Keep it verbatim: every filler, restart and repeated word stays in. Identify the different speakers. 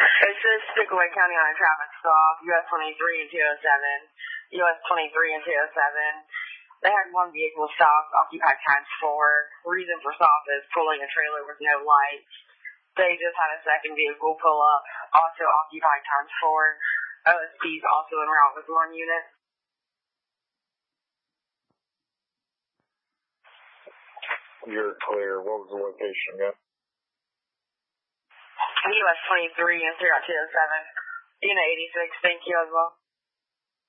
Speaker 1: It's just Pickaway County on a traffic stop, U S twenty-three and two oh seven, U S twenty-three and two oh seven. They had one vehicle stopped, occupied times four. Reason for stop is pulling a trailer with no lights. They just had a second vehicle pull up, also occupied times four. O S P's also en route with one unit.
Speaker 2: You're clear. What was the location again?
Speaker 1: U S twenty-three and three oh two oh seven. Unit eighty-six, thank you as well.